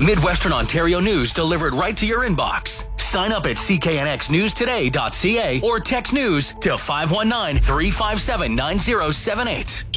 Midwestern Ontario news delivered right to your inbox. Sign up at cknxnewstoday.ca or text news to 519-357-9078.